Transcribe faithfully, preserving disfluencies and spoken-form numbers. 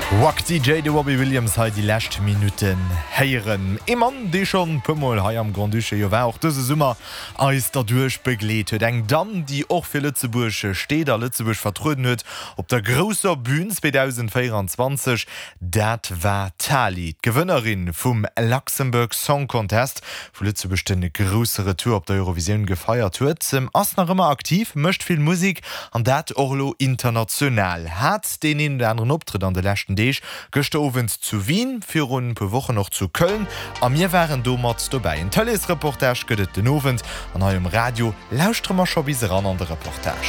Wack D J de Robbie Williams ha die lächt Minuten heieren. E Mann dei schon pummel ha am Grandduche jo war auch dëse Summer eis der duerch begleet huet. Eng Dam, die och fir Lützeburgsche Steder Lützeburg vertruden huet, op der grosser Bühn zwanzig vierundzwanzig, dat war Tali, Gewënnerin vum Luxemburg Song Contest, vu Lützeburg den grossere Tour op der Eurovision gefeiert huet. Zum ass nach immer aktiv, mëcht viel Musik an dat Orlo international. Hat den in den anderen Optritt an de lächten Deeg gochte owend zu Wien, fir run per Woche noch zu Köln. Am mir wären do mat dabei. En tolles Reportage gëtt den Owend an eurem Radio. Lauscht mal schon bis ran an der Reportage.